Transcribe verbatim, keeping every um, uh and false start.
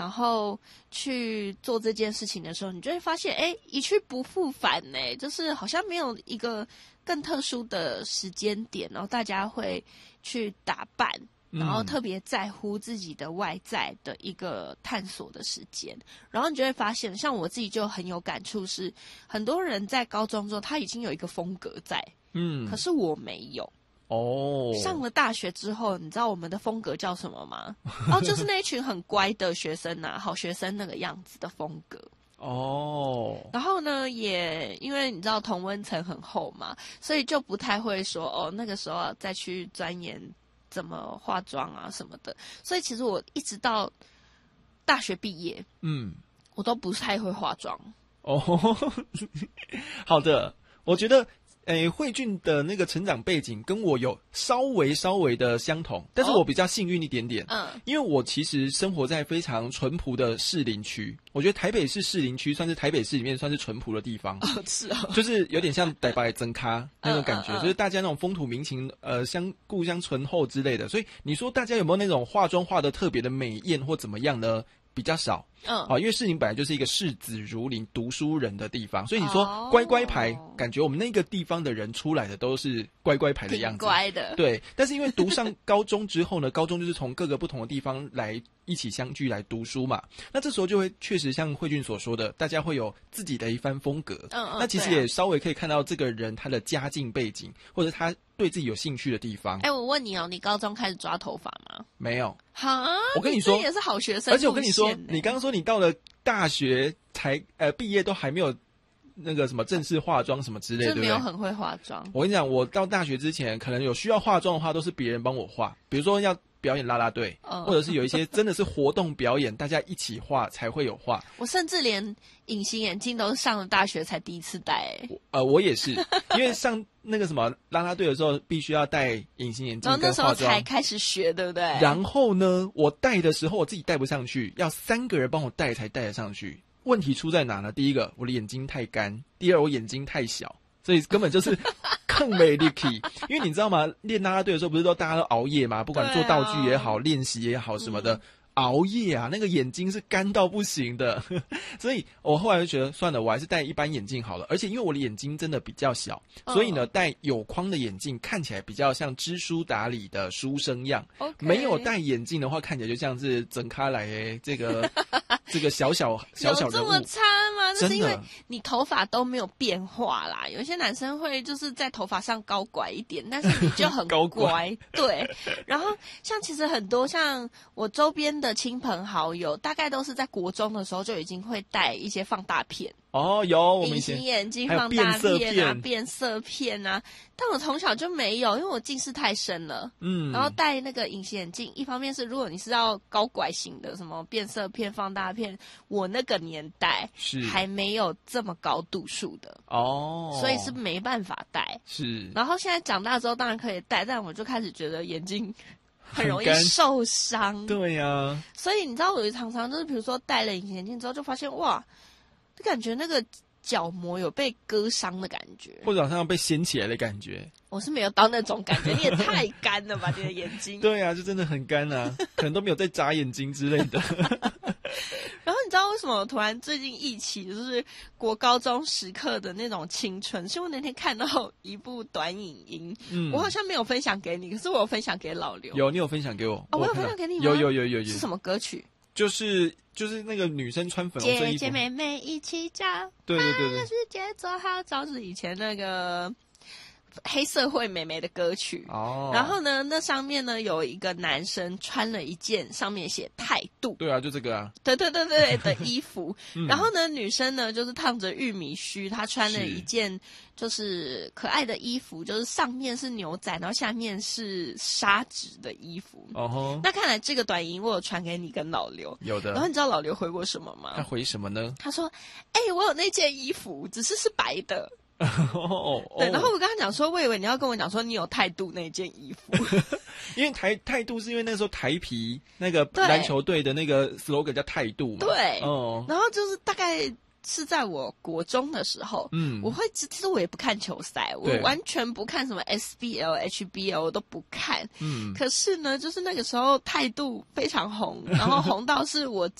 然后去做这件事情的时候，你就会发现，哎，一去不复返呢，就是好像没有一个更特殊的时间点，然后大家会去打扮，然后特别在乎自己的外在的一个探索的时间，然后你就会发现，像我自己就很有感触是，很多人在高中之后他已经有一个风格在，嗯，可是我没有。哦，上了大学之后，你知道我们的风格叫什么吗？哦，就是那一群很乖的学生啊，好学生那个样子的风格。哦，然后呢，也因为你知道同温层很厚嘛，所以就不太会说哦，那个时候再去钻研怎么化妆啊什么的。所以其实我一直到大学毕业，嗯，我都不太会化妆。 哦，好的，我觉得。诶，慧俊的那个成长背景跟我有稍微稍微的相同，但是我比较幸运一点点，嗯，因为我其实生活在非常淳朴的士林区，我觉得台北市士林区算是台北市里面算是淳朴的地方， 哦，是哦， 就是有点像台北增咖那种感觉，嗯嗯嗯，就是大家那种风土民情，呃，相故乡醇厚之类的，所以你说大家有没有那种化妆化的特别的美艳或怎么样呢？比较少，嗯，啊，因为士林本来就是一个视子如林、读书人的地方，所以你说乖乖牌，哦，感觉我们那个地方的人出来的都是乖乖牌的样子， 挺乖的， 对。但是因为读上高中之后呢，高中就是从各个不同的地方来一起相聚来读书嘛，那这时候就会确实像慧俊所说的，大家会有自己的一番风格，嗯嗯，那其实也稍微可以看到这个人他的家境背景，或者他对自己有兴趣的地方。 哎，我问你哦，你高中开始抓头发吗？ 没有。 哈， 我跟你说， 你也是好学生， 而且我跟你说，你刚刚说你到了大学才呃毕业都还没有那个什么正式化妆什么之类的， 就没有很会化妆。 我跟你讲，我到大学之前，可能有需要化妆的话，都是别人帮我化，比如说要表演啦啦队，嗯，或者是有一些真的是活动表演，大家一起画才会有画。 我甚至连隐形眼镜都是上了大学才第一次戴，欸。 呃，我也是，因为上那个什么啦啦队的时候，必须要戴隐形眼镜跟化妆，然后那时候才开始学，对不对？ 然后呢，我戴的时候我自己戴不上去，要三个人帮我戴才戴得上去。问题出在哪呢？第一个，我的眼睛太干；第二，我眼睛太小。所以根本就是更没力气，因为你知道吗？练啦啦队的时候不是都大家都熬夜吗？不管做道具也好，练习也好什么的，嗯，熬夜啊，那个眼睛是干到不行的。所以我后来就觉得算了，我还是戴一般眼镜好了。而且因为我的眼睛真的比较小，哦，所以呢，戴有框的眼镜看起来比较像知书达理的书生样。Okay. 没有戴眼镜的话，看起来就像是整开来诶，这个这个小小小小人物。 有这么差吗？那是因为你头发都没有变化啦。有些男生会就是在头发上高拐一点，但是你就很高乖。对。然后像其实很多像我周边的亲朋好友，大概都是在国中的时候就已经会戴一些放大片。 哦，有我们隐形眼镜、放大片啊、变色片啊，但我从小就没有，因为我近视太深了。嗯，然后戴那个隐形眼镜，一方面是如果你是要高拐型的，什么变色片、放大片，我那个年代是还没有这么高度数的哦，所以是没办法戴。是，然后现在长大之后当然可以戴，但我就开始觉得眼睛很容易受伤。 对呀，啊， 所以你知道，我常常就是比如说戴了隐形眼镜之后，就发现哇。就感觉那个角膜有被割伤的感觉， 或者好像被掀起来的感觉。 我是没有到那种感觉，你也太干了吧，你的眼睛。 对啊，就真的很干啊，可能都没有在眨眼睛之类的。 然后你知道为什么我突然最近忆起就是国高中时刻的那种青春？是因为那天看到一部短影音，嗯，我好像没有分享给你，可是我有分享给老刘。 有，你有分享给我？ 哦，我有分享给你吗？ 有有有有有。 是什么歌曲？ 就是就是那个女生穿粉红色衣服， 姐姐妹妹一起找， 对对对对， 世界做好找，是以前那个黑社会妹妹的歌曲哦。然后呢，那上面呢有一个男生穿了一件上面写态度， 对啊，就这个啊， 对对对对的衣服。嗯，然后呢，女生呢就是烫着玉米须，她穿了一件就是可爱的衣服，就是上面是牛仔，然后下面是纱质的衣服。哦，那看来这个短影我有传给你跟老刘， 有的。 然后你知道老刘回我什么吗？ 他回什么呢？ 他说：“哎，欸，我有那件衣服，只是是白的。” 哦， 对，然后我跟他讲说，我以为你要跟我讲说你有态度那件衣服， 因为台态度是因为那时候台啤那个篮球队的那个 slogan 叫态度嘛， 对，哦，然后就是大概是在我国中的时候，嗯，我会其实我也不看球赛，我完全不看什么 S B L、H B L 我都不看，嗯，可是呢，就是那个时候态度非常红，然后红到是我